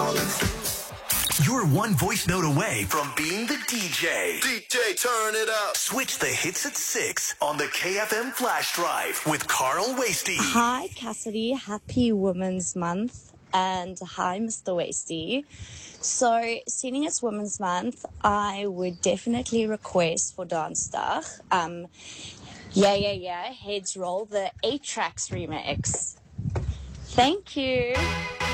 You're one voice note away from being the DJ. DJ, turn it up. Switch the hits at 6 on the KFM Flash Drive with Carl Wasty. Hi, Cassidy. Happy Women's Month. And hi, Mr. Wasty. So, seeing it's Women's Month, I would definitely request for Dance Dag, Heads Roll, the 8 Tracks remix. Thank you.